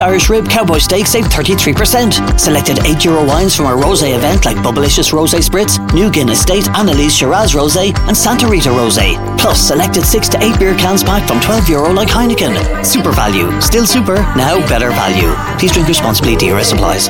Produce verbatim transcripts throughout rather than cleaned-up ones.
Irish Rib Cowboy Steak save thirty-three percent. Selected eight euro wines from our rosé event like Bubblicious Rosé Spritz, New Guinness State, Annalise Shiraz Rosé and Santa Rita Rosé. Plus selected six to eight beer cans pack from twelve euro like Heineken. Super value. Still super, now better value. Please drink responsibly. D R S applies.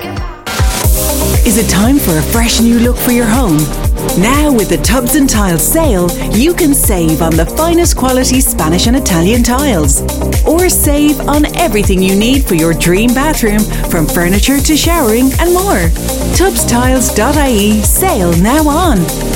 Is it time for a fresh new look for your home? Now with the Tubs and Tiles sale, you can save on the finest quality Spanish and Italian tiles. Or save on everything you need for your dream bathroom, from furniture to showering and more. tubs tiles dot I E sale now on.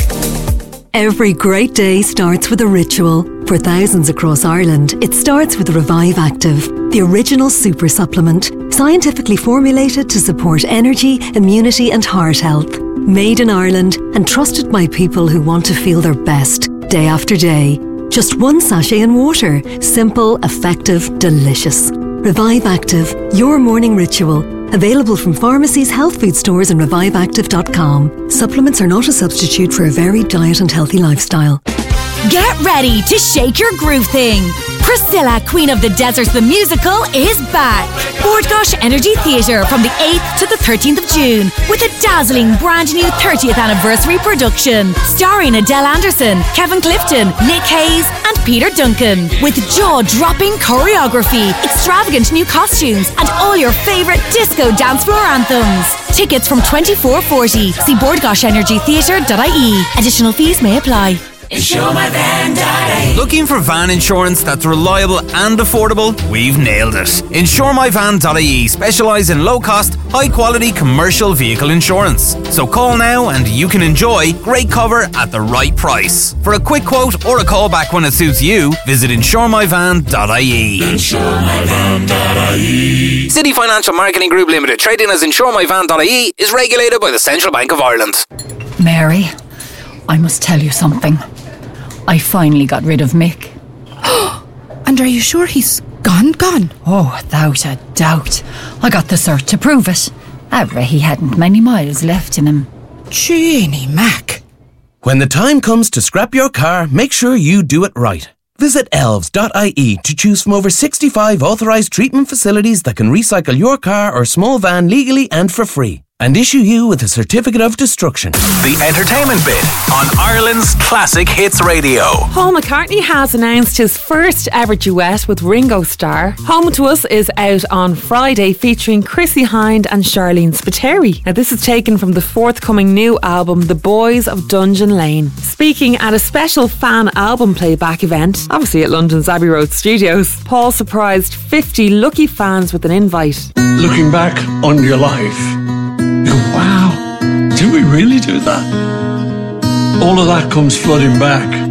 Every great day starts with a ritual. For thousands across Ireland, it starts with Revive Active, the original super supplement, scientifically formulated to support energy, immunity and heart health. Made in Ireland and trusted by people who want to feel their best, day after day. Just one sachet in water. Simple, effective, delicious. Revive Active, your morning ritual. Available from pharmacies, health food stores and revive active dot com. Supplements are not a substitute for a varied diet and healthy lifestyle. Get ready to shake your groove thing. Priscilla, Queen of the Deserts the Musical is back. Bord Gáis Energy Theatre from the eighth to the thirteenth of June with a dazzling brand new thirtieth anniversary production starring Adele Anderson, Kevin Clifton, Nick Hayes and Peter Duncan with jaw-dropping choreography, extravagant new costumes and all your favourite disco dance floor anthems. Tickets from twenty-four forty. See bord gáis energy theatre dot I E. Additional fees may apply. Insure My Van dot I E. Looking for van insurance that's reliable and affordable? We've nailed it. Insure My Van dot I E specialise in low-cost, high-quality commercial vehicle insurance. So call now and you can enjoy great cover at the right price. For a quick quote or a call back when it suits you, visit Insure My Van dot I E. Insure My Van dot I E. City Financial Marketing Group Limited, trading as Insure My Van dot I E, is regulated by the Central Bank of Ireland. Mary, I must tell you something. I finally got rid of Mick. And are you sure he's gone, gone? Oh, without a doubt. I got the cert to prove it. However, he hadn't many miles left in him. Jeannie Mac. When the time comes to scrap your car, make sure you do it right. Visit elves dot I E to choose from over sixty-five authorised treatment facilities that can recycle your car or small van legally and for free, and issue you with a certificate of destruction. The Entertainment Bit on Ireland's Classic Hits Radio. Paul McCartney has announced his first ever duet with Ringo Starr. Home to Us is out on Friday, featuring Chrissie Hynde and Charlene Spiteri. Now, this is taken from the forthcoming new album, The Boys of Dungeon Lane. Speaking at a special fan album playback event, obviously at London's Abbey Road Studios, Paul surprised fifty lucky fans with an invite. Looking back on your life, you go, wow, did we really do that? All of that comes flooding back.